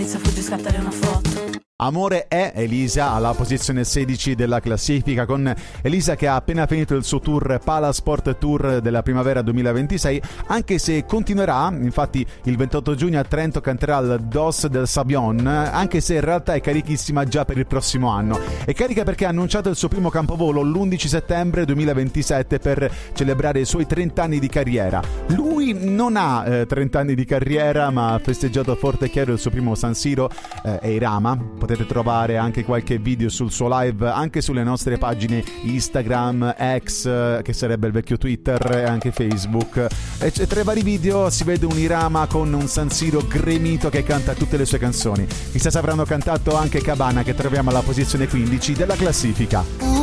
Fuggi, scattare una foto. Amore è Elisa alla posizione 16 della classifica, con Elisa che ha appena finito il suo tour Palasport Tour della primavera 2026, anche se continuerà. Infatti il 28 giugno a Trento canterà al Dos del Sabion, anche se in realtà è carichissima già per il prossimo anno. È carica perché ha annunciato il suo primo campovolo l'11 settembre 2027 per celebrare i suoi 30 anni di carriera. Lui non ha 30 anni di carriera, ma ha festeggiato forte e chiaro il suo primo San Siro e Irama. Potete trovare anche qualche video sul suo live anche sulle nostre pagine Instagram, X, che sarebbe il vecchio Twitter, e anche Facebook. E tra i vari video si vede un Irama con un San Siro gremito che canta tutte le sue canzoni. Chissà se avranno cantato anche Cabana, che troviamo alla posizione 15 della classifica.